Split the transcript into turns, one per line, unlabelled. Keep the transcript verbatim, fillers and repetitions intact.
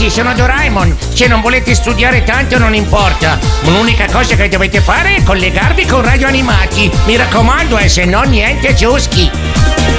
amici, sono Doraemon. Se non volete studiare tanto non importa. L'unica cosa che dovete fare è collegarvi con Radio Animati. Mi raccomando, eh, se no niente giuschi.